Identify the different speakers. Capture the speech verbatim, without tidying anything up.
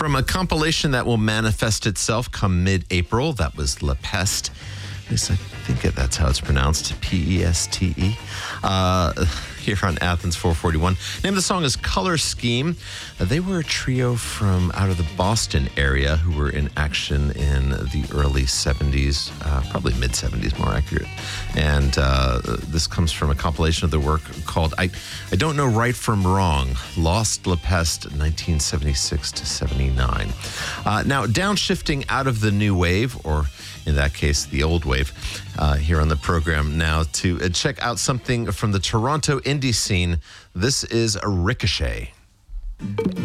Speaker 1: From a compilation that will manifest itself come mid-April, that was La Peste. At least I think it, that's how it's pronounced, P E S T E. Uh, here on Athens four forty-one. Name of the song is Color Scheme. Uh, they were a trio from out of the Boston area who were in action in the early seventies, uh, probably mid-seventies, more accurate. And uh, this comes from a compilation of their work called I, I Don't Know Right From Wrong, Lost La Peste, nineteen seventy-six to seventy-nine. Uh, now, downshifting out of the new wave, or in that case, the old wave, uh, here on the program now to uh, check out something from the Toronto indie scene. This is a Ricochet.